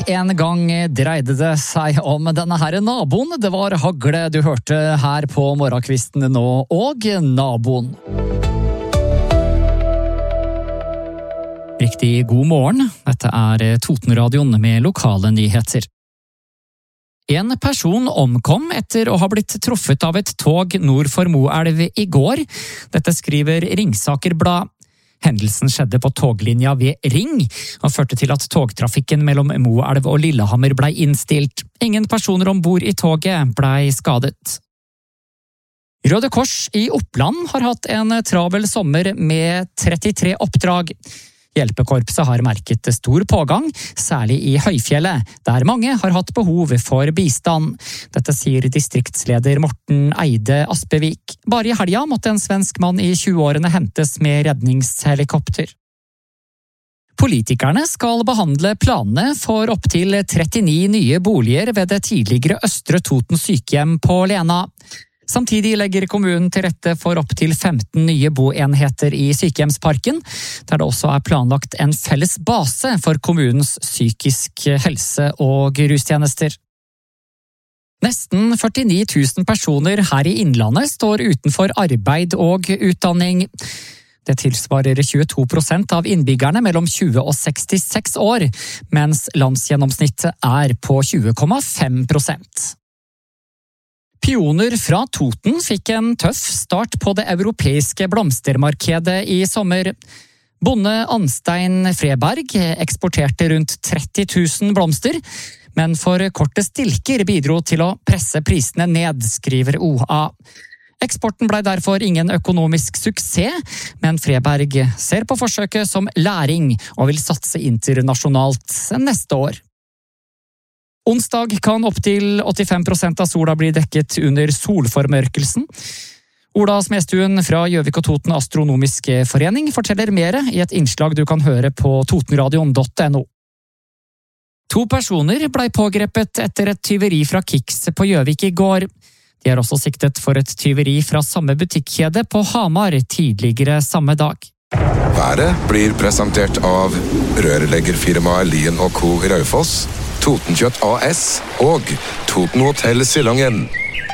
en gang dreide det seg om denne her naboen. Det var Hagle du hørte her på morgenkvisten nå, og naboen. Riktig god morgen. Dette er Totenradioen med lokale nyheter. En person omkom etter å ha blitt truffet av et tog nord for Moelv i går. Dette skriver Ringsaker Blad. Hendelsen skjedde på toglinja ved Ring, og førte til at togtrafikken mellom Moelv og Lillehammer ble innstilt. Ingen personer ombord i toget ble skadet. Røde Kors i Oppland har hatt en travel sommer med 33 oppdrag. Hjelpekorpset har merket stor pågang, særlig i Høyfjellet, der mange har hatt behov for bistand. Dette sier distriktsleder Morten Eide Aspevik. Bare i helga måtte en svensk mann i 20-årene hentes med redningshelikopter. Politikerne skal behandle planene for opptil 39 nye boliger ved det tidligere Østre Toten sykehjem på Lena. Samtidig legger kommunen til rette for opptil 15 nye boenheter i sykehjemsparken, der det også er planlagt en felles base for kommunens psykisk helse- og rustjenester. Nesten 49 000 personer her i Innlandet står utenfor arbeid og utdanning. Det tilsvarer 22% av innbyggerne mellom 20 og 66 år, mens landsgjennomsnittet er på 20,5%. Pioner fra Toten fikk en tøff start på det europeiske blomstermarkedet i sommer. Bonde Anstein Freberg eksporterte rundt 30 000 blomster, men for korte stilker bidro til å presse prisene ned, skriver OA. Eksporten ble derfor ingen økonomisk suksess, men Freberg ser på forsøket som læring og vil satse internasjonalt neste år. Onsdag kan opptil 85% av sola bli dekket under solformørkelsen. Ola Smestuen fra Gjøvik og Toten Astronomiske Forening forteller mer i et innslag du kan høre på totenradion.no. 2 personer ble pågrepet etter et tyveri fra Kicks på Gjøvik i går. De er også siktet for et tyveri fra samme butikkjede på Hamar tidligere samme dag. Været blir presentert av rørleggerfirmaet Lien & Co. i Raufoss, Totenkjøtt AS og Toten Hotel Silongen.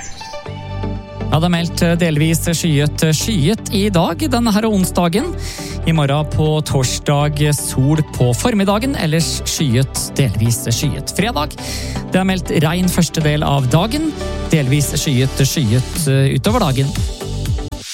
Ja, det er meldt delvis skyet i dag, denne her onsdagen. I morgen på torsdag sol på formiddagen, ellers delvis skyet. Fredag, det er meldt regn første del av dagen, delvis skyet utover dagen.